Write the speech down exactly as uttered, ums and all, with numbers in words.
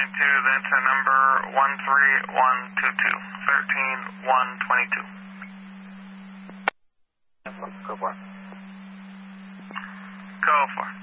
nine two, then to number one three one two two, thirteen one twenty-two. Go for it. Go for it.